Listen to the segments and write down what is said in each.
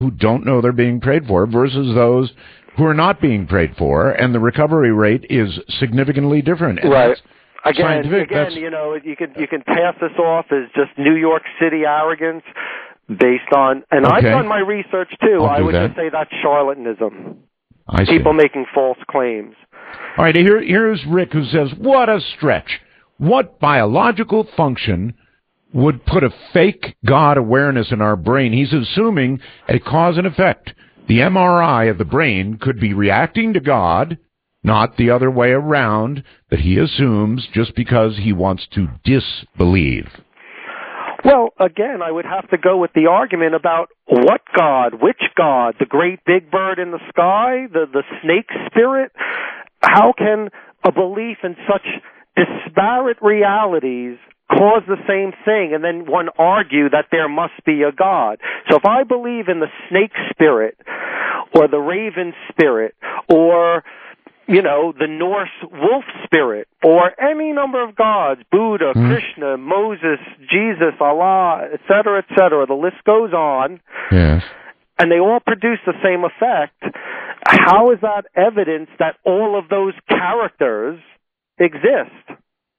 who don't know they're being prayed for versus those who are not being prayed for, and the recovery rate is significantly different. And right. Again, you can pass this off as just New York City arrogance based on, and I've done my research too. I would just say that's charlatanism. People making false claims. All right, here's Rick who says, what a stretch. What biological function would put a fake God awareness in our brain? He's assuming a cause and effect. The MRI of the brain could be reacting to God, not the other way around that he assumes just because he wants to disbelieve. Well, again, I would have to go with the argument about what God, which God, the great big bird in the sky, the snake spirit. How can a belief in such disparate realities cause the same thing and then one argue that there must be a God? So if I believe in the snake spirit or the raven spirit or the Norse wolf spirit, or any number of gods, Buddha, Krishna, Moses, Jesus, Allah, etc., the list goes on, yes, and they all produce the same effect, how is that evidence that all of those characters exist?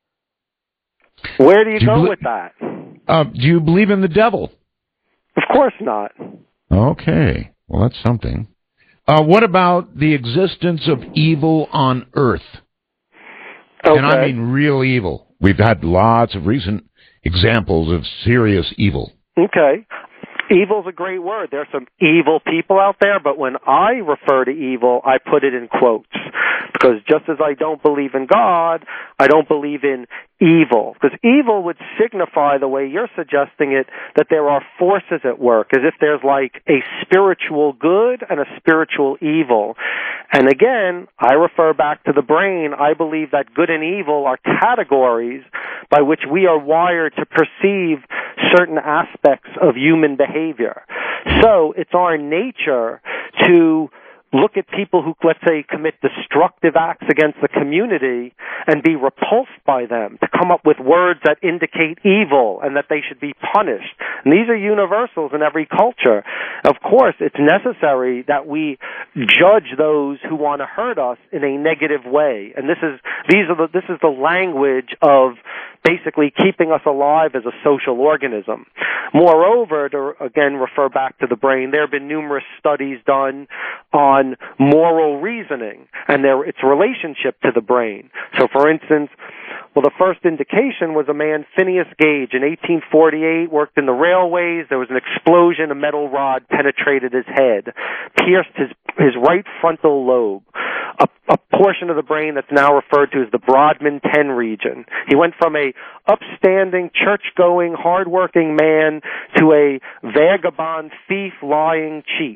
Where do you go with that? Do you believe in the devil? Of course not. Okay, well, that's something. What about the existence of evil on Earth? Okay. And I mean real evil. We've had lots of recent examples of serious evil. Okay. Evil's a great word. There's some evil people out there, but when I refer to evil, I put it in quotes. Because just as I don't believe in God, I don't believe in evil. Because evil would signify, the way you're suggesting it, that there are forces at work, as if there's like a spiritual good and a spiritual evil. And again, I refer back to the brain. I believe that good and evil are categories by which we are wired to perceive certain aspects of human behavior. So it's our nature to look at people who, let's say, commit destructive acts against the community and be repulsed by them, to come up with words that indicate evil and that they should be punished. And these are universals in every culture. Of course, it's necessary that we judge those who want to hurt us in a negative way. And this is the language of basically keeping us alive as a social organism. Moreover, to again refer back to the brain, there have been numerous studies done on moral reasoning and its relationship to the brain. So, for instance, the first indication was a man, Phineas Gage, in 1848, worked in the railways. There was an explosion. A metal rod penetrated his head, pierced his right frontal lobe, a portion of the brain that's now referred to as the Brodmann 10 region. He went from a upstanding, church-going, hard-working man to a vagabond, thief, lying cheat.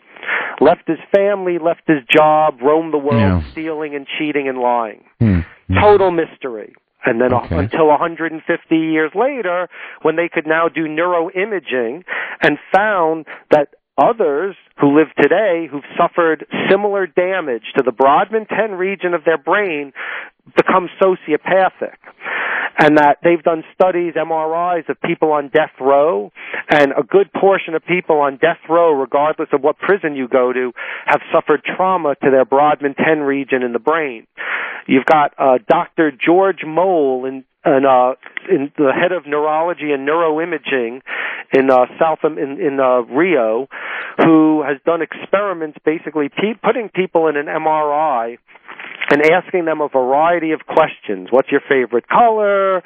Left his family, left his job, roamed the world, stealing and cheating and lying. Total mystery. And then until 150 years later, when they could now do neuroimaging and found that others who live today who've suffered similar damage to the Brodmann 10 region of their brain become sociopathic. And that they've done studies, MRIs, of people on death row, and a good portion of people on death row, regardless of what prison you go to, have suffered trauma to their Brodmann 10 region in the brain. You've got Dr. George Mole in the head of neurology and neuroimaging in Rio, who has done experiments basically putting people in an MRI and asking them a variety of questions. What's your favorite color?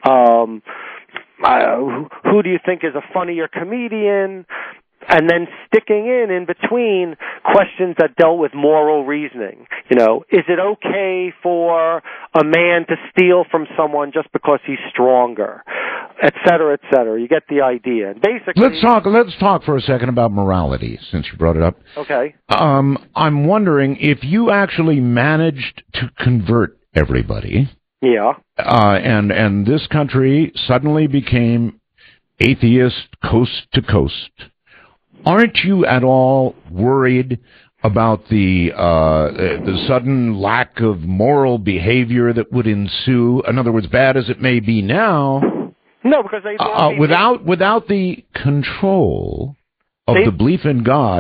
Who do you think is a funnier comedian? And then sticking in between questions that dealt with moral reasoning. Is it okay for a man to steal from someone just because he's stronger, et cetera, et cetera? You get the idea. And basically, let's talk for a second about morality, since you brought it up. Okay. I'm wondering if you actually managed to convert everybody. Yeah. And this country suddenly became atheist coast to coast. Aren't you at all worried about the sudden lack of moral behavior that would ensue? In other words, bad as it may be now, no, because they without the control of the belief in God